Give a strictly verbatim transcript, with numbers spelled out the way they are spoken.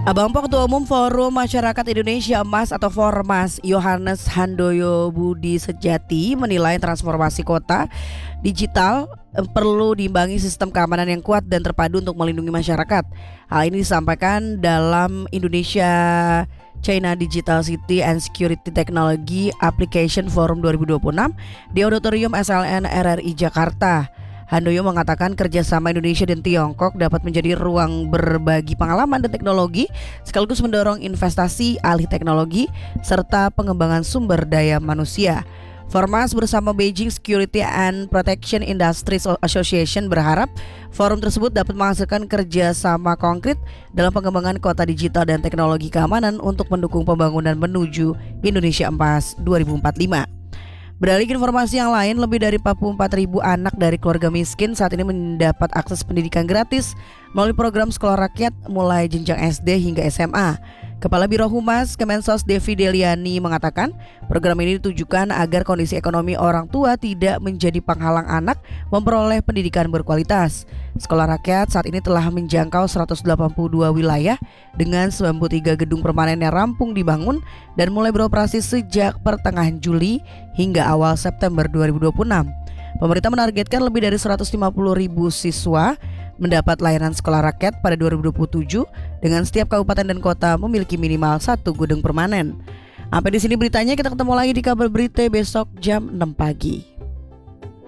Abang Po Ketua Umum Forum Masyarakat Indonesia Emas atau Formas, Yohanes Handoyo Budi Sejati menilai transformasi kota digital perlu diimbangi sistem keamanan yang kuat dan terpadu untuk melindungi masyarakat. Hal ini disampaikan dalam Indonesia China Digital City and Security Technology Application Forum dua ribu dua puluh enam di Auditorium S L N R R I Jakarta. Handoyo mengatakan kerjasama Indonesia dan Tiongkok dapat menjadi ruang berbagi pengalaman dan teknologi, sekaligus mendorong investasi, alih teknologi, serta pengembangan sumber daya manusia. Formas bersama Beijing Security and Protection Industries Association berharap forum tersebut dapat menghasilkan kerjasama konkret dalam pengembangan kota digital dan teknologi keamanan untuk mendukung pembangunan menuju Indonesia Emas dua ribu empat puluh lima. Beralih ke informasi yang lain, lebih dari empat puluh empat ribu anak dari keluarga miskin saat ini mendapat akses pendidikan gratis melalui program sekolah rakyat mulai jenjang S D hingga S M A. Kepala Biro Humas Kemensos Devi Deliani mengatakan program ini ditujukan agar kondisi ekonomi orang tua tidak menjadi penghalang anak memperoleh pendidikan berkualitas. Sekolah rakyat saat ini telah menjangkau seratus delapan puluh dua wilayah dengan sembilan puluh tiga gedung permanen yang rampung dibangun dan mulai beroperasi sejak pertengahan Juli hingga awal September dua ribu dua puluh enam. Pemerintah menargetkan lebih dari seratus lima puluh ribu siswa mendapat layanan sekolah rakyat pada dua ribu dua puluh tujuh dengan setiap kabupaten dan kota memiliki minimal satu gedung permanen. Sampai di sini beritanya, kita ketemu lagi di kabar berita besok jam enam pagi.